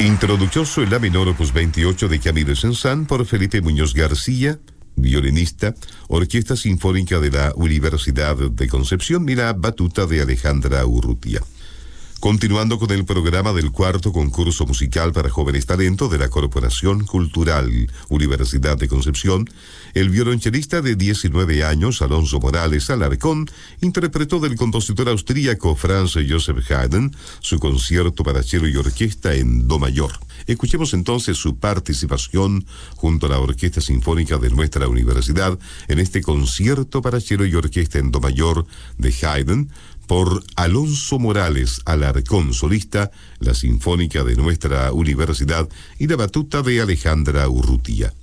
Introducción en la menor opus 28 de Camille Saint-Saëns por Felipe Muñoz García, violinista, Orquesta Sinfónica de la Universidad de Concepción y la batuta de Alejandra Urrutia. Continuando con el programa del cuarto concurso musical para jóvenes talentos de la Corporación Cultural Universidad de Concepción, el violonchelista de 19 años, Alonso Morales Alarcón, interpretó del compositor austríaco Franz Joseph Haydn su concierto para cello y orquesta en do mayor. Escuchemos entonces su participación junto a la Orquesta Sinfónica de nuestra universidad en este concierto para cello y orquesta en do mayor de Haydn, por Alonso Morales Alarcón, solista, la Sinfónica de nuestra universidad y la batuta de Alejandra Urrutia.